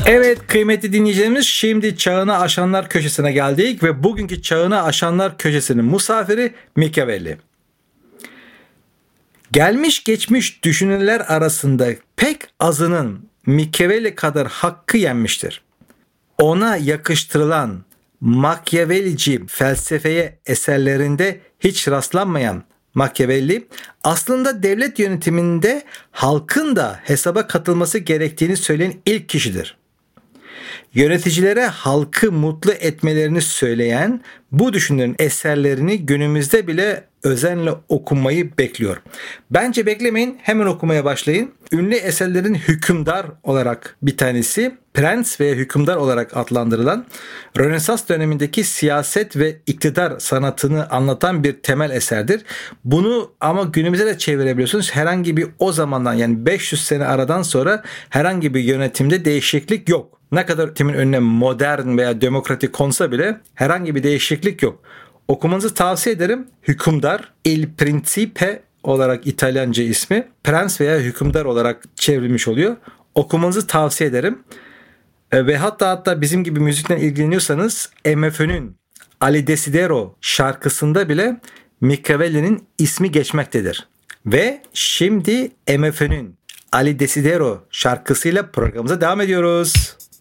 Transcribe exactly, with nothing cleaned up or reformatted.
Evet kıymetli dinleyicilerimiz, şimdi Çağını Aşanlar köşesine geldik ve bugünkü Çağını Aşanlar köşesinin misafiri Machiavelli. Gelmiş geçmiş düşünürler arasında pek azının Machiavelli kadar hakkı yenmiştir. Ona yakıştırılan Machiavellici felsefeye eserlerinde hiç rastlanmayan Machiavelli aslında devlet yönetiminde halkın da hesaba katılması gerektiğini söyleyen ilk kişidir. Yöneticilere halkı mutlu etmelerini söyleyen bu düşünürün eserlerini günümüzde bile özenle okunmayı bekliyor. Bence beklemeyin, hemen okumaya başlayın. Ünlü eserlerin hükümdar olarak bir tanesi, prens veya hükümdar olarak adlandırılan Rönesans dönemindeki siyaset ve iktidar sanatını anlatan bir temel eserdir. Bunu ama günümüze de çevirebiliyorsunuz. Herhangi bir o zamandan, yani beş yüz sene aradan sonra herhangi bir yönetimde değişiklik yok. Ne kadar yönetimin önüne modern veya demokratik konsa bile herhangi bir değişiklik yok. Okumanızı tavsiye ederim. Hükümdar, Il Principe olarak İtalyanca ismi, prens veya hükümdar olarak çevrilmiş oluyor. Okumanızı tavsiye ederim. Ve hatta hatta bizim gibi müzikle ilgileniyorsanız M F Ö'nün Ali Desidero şarkısında bile Machiavelli'nin ismi geçmektedir. Ve şimdi M F Ö'nün Ali Desidero şarkısıyla programımıza devam ediyoruz.